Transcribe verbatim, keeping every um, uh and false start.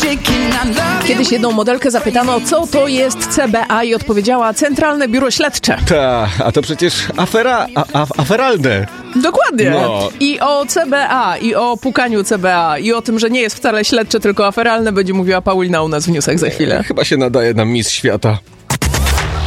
Kiedyś jedną modelkę zapytano, co to jest C B A i odpowiedziała Centralne Biuro Śledcze. Ta, a to przecież afera, a, a, aferalne. Dokładnie. No. I o C B A, i o pukaniu C B A, i o tym, że nie jest wcale śledcze, tylko aferalne, będzie mówiła Paulina u nas w newsach za chwilę. Chyba się nadaje na Miss Świata.